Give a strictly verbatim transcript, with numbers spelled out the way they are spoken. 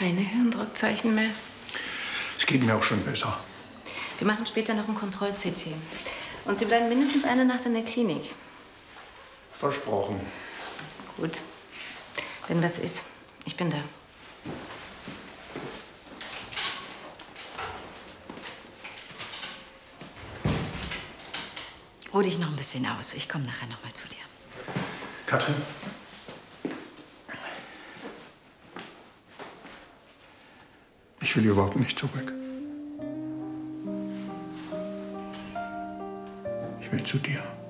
Keine Hirndruckzeichen mehr. Es geht mir auch schon besser. Wir machen später noch ein Kontroll-C T. Und Sie bleiben mindestens eine Nacht in der Klinik. Versprochen. Gut. Wenn was ist, ich bin da. Ruh dich noch ein bisschen aus. Ich komme nachher noch mal zu dir. Katrin? Ich will überhaupt nicht zurück. Ich will zu dir.